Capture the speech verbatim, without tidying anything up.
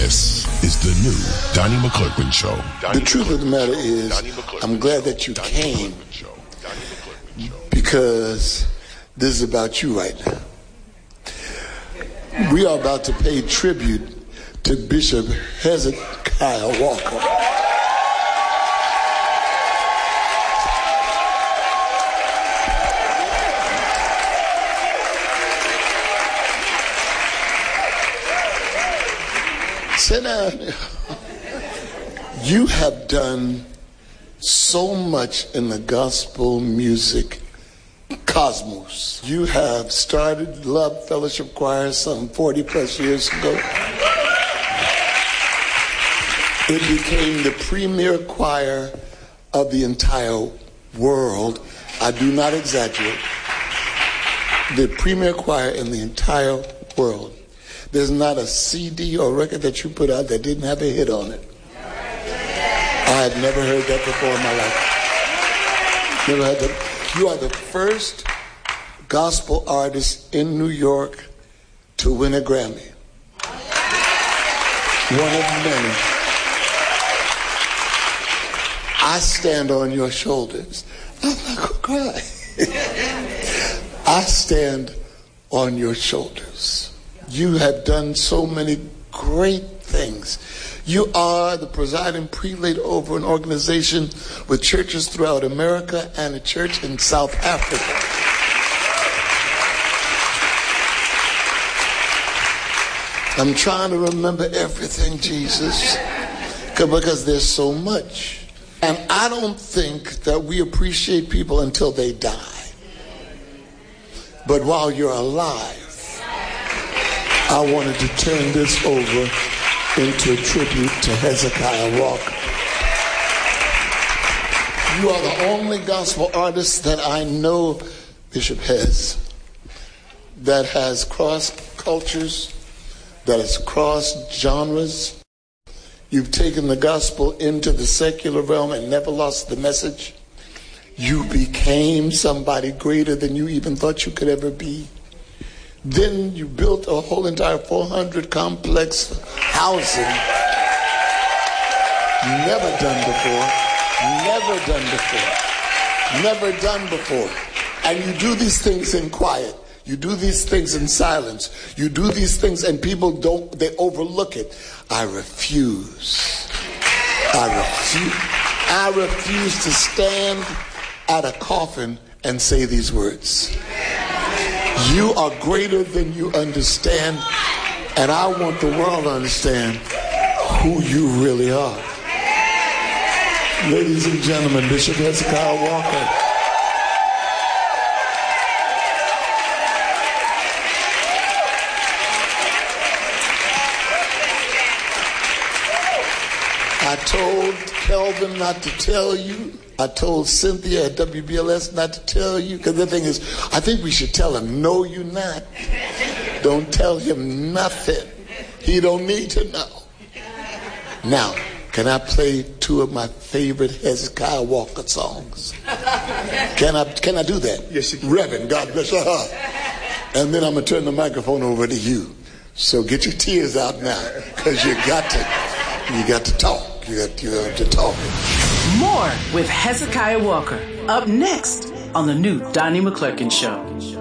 This is the new Donnie McClurkin Show. The truth of the matter is, I'm glad that you came because this is about you right now. We are about to pay tribute to Bishop Hezekiah Walker. Sit down. You have done so much in the gospel music cosmos. You have started Love Fellowship Choir some forty plus years ago. It became the premier choir of the entire world. I do not exaggerate. The premier choir in the entire world. There's not a C D or record that you put out that didn't have a hit on it. I had never heard that before in my life. Never had that. You are the first gospel artist in New York to win a Grammy. One of many. I stand on your shoulders. I'm not going to cry. I stand on your shoulders. You have done so many great things. You are the presiding prelate over an organization with churches throughout America and a church in South Africa. I'm trying to remember everything, Jesus, because there's so much. And I don't think that we appreciate people until they die. But while you're alive, I wanted to turn this over into a tribute to Hezekiah Walker. You are the only gospel artist that I know, Bishop Hez, that has crossed cultures, that has crossed genres. You've taken the gospel into the secular realm and never lost the message. You became somebody greater than you even thought you could ever be. Then you built a whole entire four hundred complex housing. Never done before. Never done before. Never done before. And you do these things in quiet. You do these things in silence. You do these things and people don't, they overlook it. I refuse. I refuse. I refuse to stand at a coffin and say these words. You are greater than you understand, and I want the world to understand who you really are. Ladies and gentlemen, Bishop Hezekiah Walker. I told Kelvin not to tell you. I told Cynthia at W B L S not to tell you, because the thing is, I think we should tell him, no, you're not. Don't tell him nothing. He don't need to know. Now, can I play two of my favorite Hezekiah Walker songs? Can I can I do that? Yes, you can. Reverend, God bless your heart. And then I'm going to turn the microphone over to you. So get your tears out now, because you got to, you got to talk. You got, you got to talk. More with Hezekiah Walker. Up next on the new Donnie McClurkin Show.